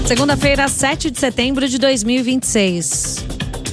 Segunda-feira, 7 de setembro de 2026.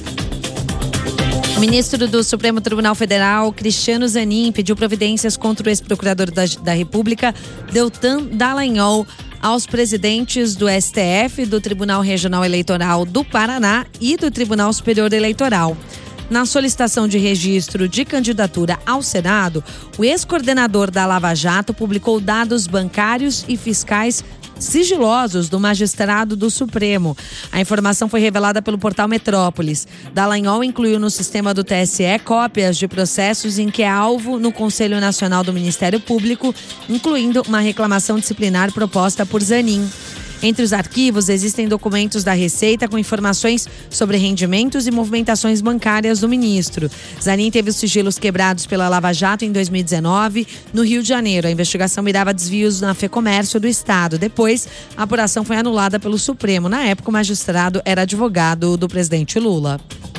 O ministro do Supremo Tribunal Federal, Cristiano Zanin, pediu providências contra o ex-procurador da República, Deltan Dallagnol, aos presidentes do STF, do Tribunal Regional Eleitoral do Paraná e do Tribunal Superior Eleitoral. Na solicitação de registro de candidatura ao Senado, o ex-coordenador da Lava Jato publicou dados bancários e fiscais sigilosos do magistrado do Supremo. A informação foi revelada pelo portal Metrópolis. Dallagnol incluiu no sistema do TSE cópias de processos em que é alvo no Conselho Nacional do Ministério Público, incluindo uma reclamação disciplinar proposta por Zanin. Entre os arquivos existem documentos da Receita com informações sobre rendimentos e movimentações bancárias do ministro. Zanin teve os sigilos quebrados pela Lava Jato em 2019, no Rio de Janeiro. A investigação mirava desvios na Fecomércio do Estado. Depois, a apuração foi anulada pelo Supremo. Na época, o magistrado era advogado do presidente Lula.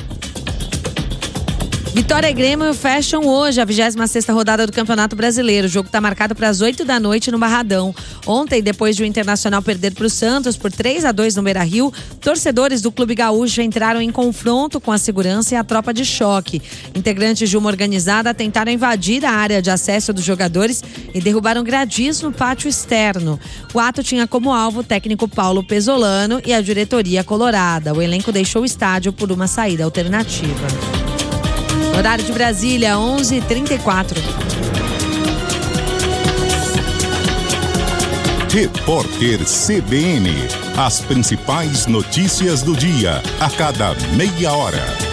Vitória e Grêmio fecham hoje a 26ª rodada do Campeonato Brasileiro. O jogo está marcado para as 8 da noite no Barradão. Ontem, depois de o Internacional perder para o Santos por 3-2 no Beira-Rio, torcedores do Clube Gaúcho entraram em confronto com a segurança e a tropa de choque. Integrantes de uma organizada tentaram invadir a área de acesso dos jogadores e derrubaram gradis no pátio externo. O ato tinha como alvo o técnico Paulo Pesolano e a diretoria colorada. O elenco deixou o estádio por uma saída alternativa. Horário de Brasília, 11h34. Repórter CBN. As principais notícias do dia, a cada meia hora.